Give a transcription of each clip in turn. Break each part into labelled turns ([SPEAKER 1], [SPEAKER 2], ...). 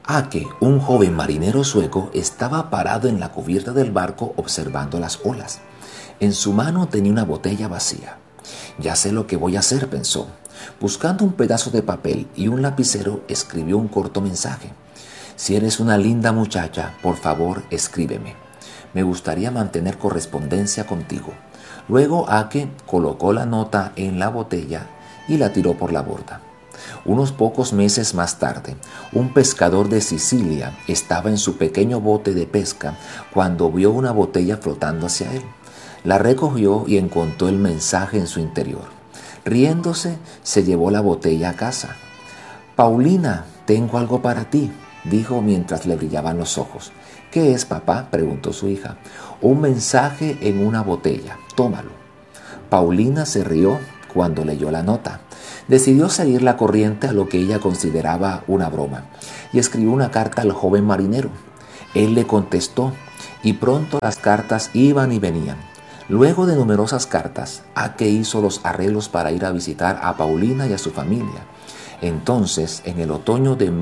[SPEAKER 1] Ake, un joven marinero sueco, estaba parado en la cubierta del barco observando las olas. En su mano tenía una botella vacía. Ya sé lo que voy a hacer, pensó. Buscando un pedazo de papel y un lapicero, escribió un corto mensaje. Si eres una linda muchacha, por favor, escríbeme. Me gustaría mantener correspondencia contigo. Luego Ake colocó la nota en la botella y la tiró por la borda. Unos pocos meses más tarde, un pescador de Sicilia estaba en su pequeño bote de pesca cuando vio una botella flotando hacia él. La recogió y encontró el mensaje en su interior. Riéndose, se llevó la botella a casa. «Paulina, tengo algo para ti», dijo mientras le brillaban los ojos. «¿Qué es, papá?», preguntó su hija. «Un mensaje en una botella. Tómalo». Paulina se rió cuando leyó la nota. Decidió seguir la corriente a lo que ella consideraba una broma y escribió una carta al joven marinero. Él le contestó y pronto las cartas iban y venían. Luego de numerosas cartas, Ake hizo los arreglos para ir a visitar a Paulina y a su familia. Entonces, en el otoño de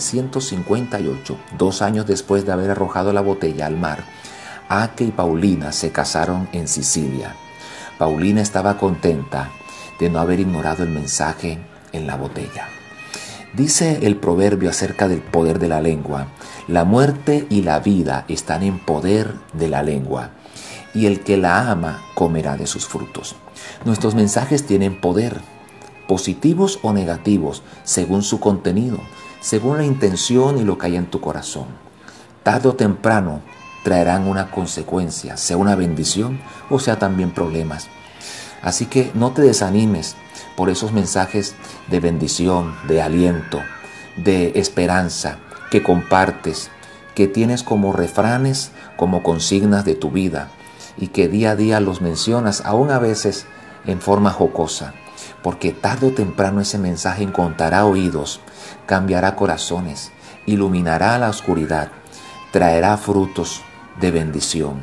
[SPEAKER 1] 1958, 2 años después de haber arrojado la botella al mar, Ake y Paulina se casaron en Sicilia. Paulina estaba contenta de no haber ignorado el mensaje en la botella. Dice el proverbio acerca del poder de la lengua: la muerte y la vida están en poder de la lengua, y el que la ama comerá de sus frutos. Nuestros mensajes tienen poder, positivos o negativos, según su contenido, según la intención y lo que hay en tu corazón. Tarde o temprano traerán una consecuencia, sea una bendición o sea también problemas. Así que no te desanimes por esos mensajes de bendición, de aliento, de esperanza que compartes, que tienes como refranes, como consignas de tu vida y que día a día los mencionas, aún a veces en forma jocosa, porque tarde o temprano ese mensaje encontrará oídos, cambiará corazones, iluminará la oscuridad, traerá frutos de bendición.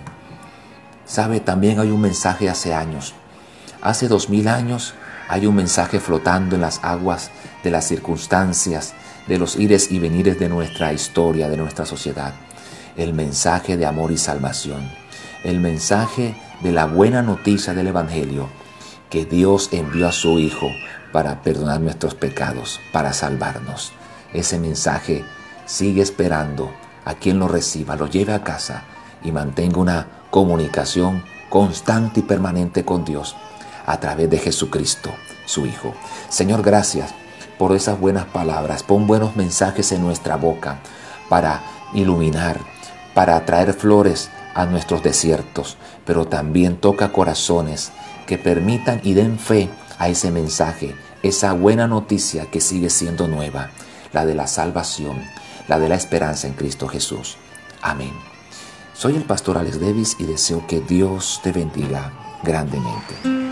[SPEAKER 1] Sabe, también hay un mensaje hace años. Hace 2000 años hay un mensaje flotando en las aguas de las circunstancias, de los ires y venires de nuestra historia, de nuestra sociedad. El mensaje de amor y salvación. El mensaje de la buena noticia del Evangelio, que Dios envió a su Hijo para perdonar nuestros pecados, para salvarnos. Ese mensaje sigue esperando a quien lo reciba, lo lleve a casa y mantenga una comunicación constante y permanente con Dios a través de Jesucristo, su Hijo. Señor, gracias por esas buenas palabras. Pon buenos mensajes en nuestra boca para iluminar, para traer flores a nuestros desiertos, pero también toca corazones que permitan y den fe a ese mensaje, esa buena noticia que sigue siendo nueva, la de la salvación, la de la esperanza en Cristo Jesús. Amén. Soy el pastor Alex Davis y deseo que Dios te bendiga grandemente.